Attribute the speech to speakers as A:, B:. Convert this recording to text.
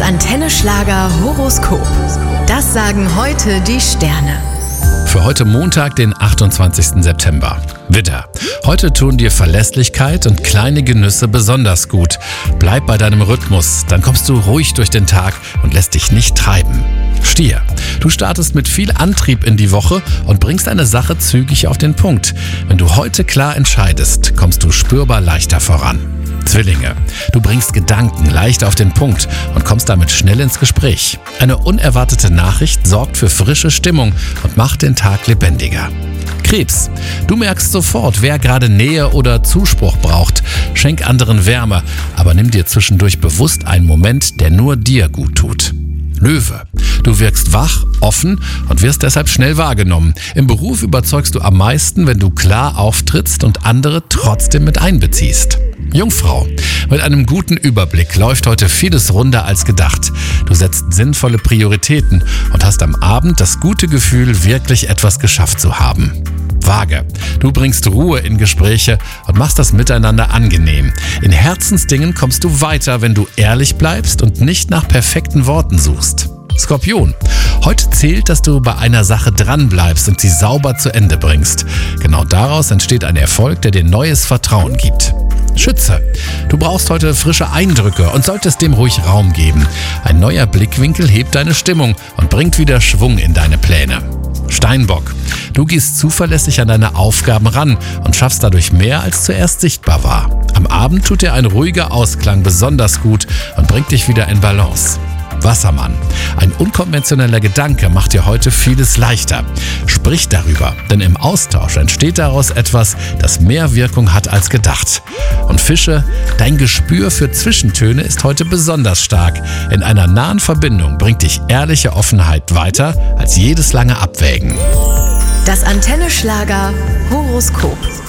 A: Antenne Schlager Horoskop. Das sagen heute die Sterne.
B: Für heute Montag, den 28. September. Widder. Heute tun dir Verlässlichkeit und kleine Genüsse besonders gut. Bleib bei deinem Rhythmus, dann kommst du ruhig durch den Tag und lässt dich nicht treiben. Stier. Du startest mit viel Antrieb in die Woche und bringst eine Sache zügig auf den Punkt. Wenn du heute klar entscheidest, kommst du spürbar leichter voran. Zwillinge. Du bringst Gedanken leicht auf den Punkt und kommst damit schnell ins Gespräch. Eine unerwartete Nachricht sorgt für frische Stimmung und macht den Tag lebendiger. Krebs. Du merkst sofort, wer gerade Nähe oder Zuspruch braucht. Schenk anderen Wärme, aber nimm dir zwischendurch bewusst einen Moment, der nur dir gut tut. Löwe. Du wirkst wach, offen und wirst deshalb schnell wahrgenommen. Im Beruf überzeugst du am meisten, wenn du klar auftrittst und andere trotzdem mit einbeziehst. Jungfrau. Mit einem guten Überblick läuft heute vieles runder als gedacht. Du setzt sinnvolle Prioritäten und hast am Abend das gute Gefühl, wirklich etwas geschafft zu haben. Waage. Du bringst Ruhe in Gespräche und machst das Miteinander angenehm. In Herzensdingen kommst du weiter, wenn du ehrlich bleibst und nicht nach perfekten Worten suchst. Skorpion. Heute zählt, dass du bei einer Sache dranbleibst und sie sauber zu Ende bringst. Genau daraus entsteht ein Erfolg, der dir neues Vertrauen gibt. Schütze. Du brauchst heute frische Eindrücke und solltest dem ruhig Raum geben. Ein neuer Blickwinkel hebt deine Stimmung und bringt wieder Schwung in deine Pläne. Steinbock. Du gehst zuverlässig an deine Aufgaben ran und schaffst dadurch mehr, als zuerst sichtbar war. Am Abend tut dir ein ruhiger Ausklang besonders gut und bringt dich wieder in Balance. Wassermann. Ein unkonventioneller Gedanke macht dir heute vieles leichter. Sprich darüber, denn im Austausch entsteht daraus etwas, das mehr Wirkung hat als gedacht. Und Fische, dein Gespür für Zwischentöne ist heute besonders stark. In einer nahen Verbindung bringt dich ehrliche Offenheit weiter als jedes lange Abwägen.
A: Das Antenne Schlager Horoskop.